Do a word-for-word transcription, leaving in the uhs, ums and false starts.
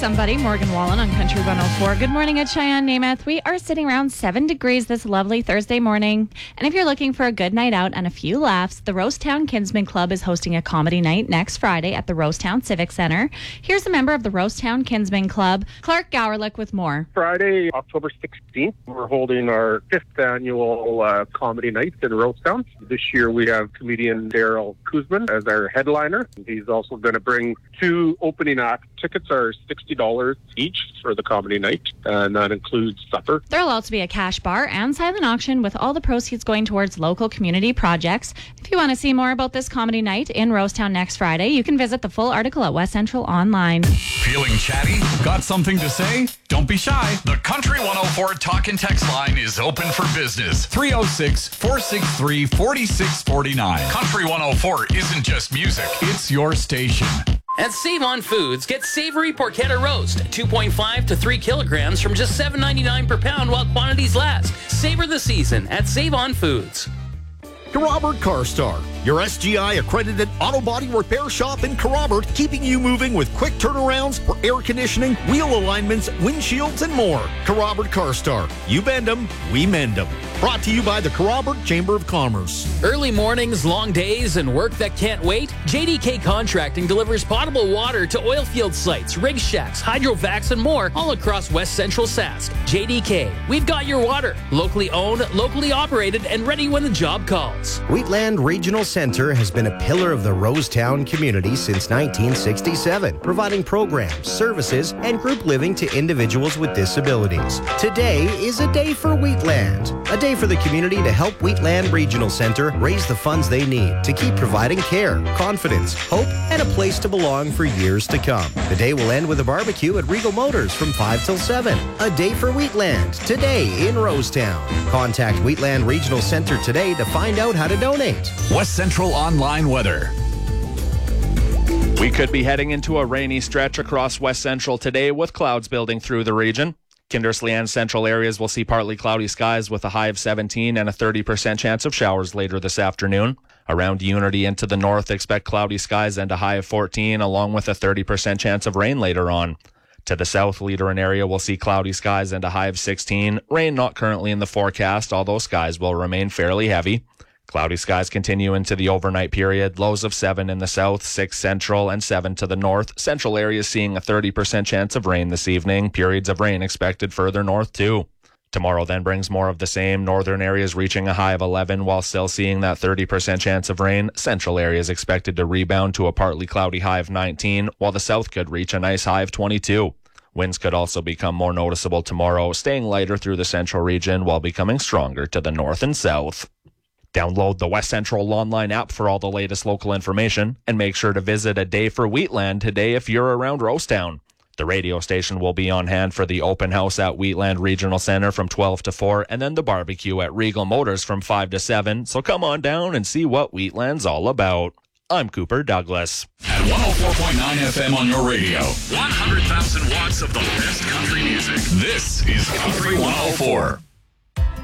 Somebody, Morgan Wallen on Country one oh four. Good morning at Cheyenne, Namath. We are sitting around seven degrees this lovely Thursday morning. And if you're looking for a good night out and a few laughs, the Rosetown Kinsman Club is hosting a comedy night next Friday at the Rosetown Civic Center. Here's a member of the Rosetown Kinsman Club, Clark Gowerlick, with more. Friday, October sixteenth, we're holding our fifth annual uh, comedy night in Rosetown. This year we have comedian Daryl Kuzman as our headliner. He's also going to bring two opening acts. Tickets are sixty dollars each for the comedy night, and that includes supper. There'll also be a cash bar and silent auction with all the proceeds going towards local community projects. If you want to see more about this comedy night in Rosetown next Friday, you can visit the full article at West Central Online. Feeling chatty? Got something to say? Don't be shy. The Country one oh four Talk and Text line is open for business. three oh six, four six three, four six four nine. Country one oh four isn't just music, it's your station. At Save On Foods, get savory porchetta roast, two point five to three kilograms from just seven ninety-nine per pound while quantities last. Savor the season at Save On Foods. Carrobert CarStar, your S G I accredited auto body repair shop in Carrobert, keeping you moving with quick turnarounds for air conditioning, wheel alignments, windshields, and more. Carrobert CarStar, you bend them, we mend them. Brought to you by the Carrobert Chamber of Commerce. Early mornings, long days, and work that can't wait? J D K Contracting delivers potable water to oil field sites, rig shacks, hydrovacs, and more all across West Central Sask. J D K, we've got your water. Locally owned, locally operated, and ready when the job calls. Wheatland Regional Center has been a pillar of the Rosetown community since nineteen sixty-seven, providing programs, services, and group living to individuals with disabilities. Today is a day for Wheatland, a day for the community to help Wheatland Regional Center raise the funds they need to keep providing care, confidence, hope, and a place to belong for years to come. The day will end with a barbecue at Regal Motors from five till seven. A day for Wheatland, today in Rosetown. Contact Wheatland Regional Center today to find out how to donate. West Central Online Weather. We could be heading into a rainy stretch across West Central today with clouds building through the region. Kindersley and central areas will see partly cloudy skies with a high of seventeen and a thirty percent chance of showers later this afternoon. Around Unity and to the north, expect cloudy skies and a high of fourteen, along with a thirty percent chance of rain later on. To the south, Leader and area will see cloudy skies and a high of sixteen. Rain not currently in the forecast, although skies will remain fairly heavy. Cloudy skies continue into the overnight period. Lows of seven in the south, six central, and seven to the north. Central areas seeing a thirty percent chance of rain this evening. Periods of rain expected further north too. Tomorrow then brings more of the same. Northern areas reaching a high of eleven while still seeing that thirty percent chance of rain. Central areas expected to rebound to a partly cloudy high of nineteen, while the south could reach a nice high of twenty-two. Winds could also become more noticeable tomorrow, staying lighter through the central region while becoming stronger to the north and south. Download the West Central Online app for all the latest local information, and make sure to visit A Day for Wheatland today if you're around Rosetown. The radio station will be on hand for the open house at Wheatland Regional Center from twelve to four, and then the barbecue at Regal Motors from five to seven, so come on down and see what Wheatland's all about. I'm Cooper Douglas. At one oh four point nine F M on your radio. one hundred thousand watts of the best country music. This is Country one oh four.